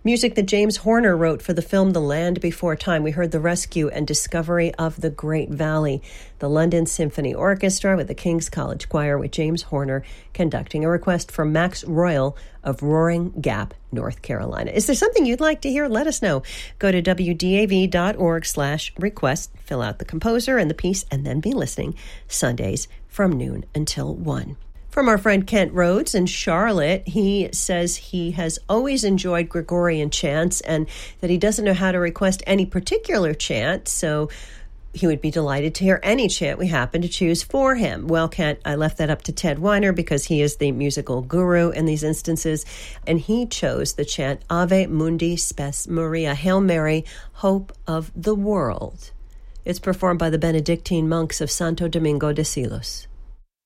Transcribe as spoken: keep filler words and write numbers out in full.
Music that James Horner wrote for the film The Land Before Time. We heard The Rescue and Discovery of the Great Valley. The London Symphony Orchestra with the King's College Choir with James Horner conducting. A request from Max Royal of Roaring Gap, North Carolina. Is there something you'd like to hear? Let us know. Go to W D A V dot org slash request, fill out the composer and the piece, and then be listening Sundays from noon until one. From our friend Kent Rhodes in Charlotte, he says he has always enjoyed Gregorian chants and that he doesn't know how to request any particular chant, so he would be delighted to hear any chant we happen to choose for him. Well, Kent, I left that up to Ted Weiner because he is the musical guru in these instances, and he chose the chant Ave Mundi Spes Maria, Hail Mary, Hope of the World. It's performed by the Benedictine monks of Santo Domingo de Silos.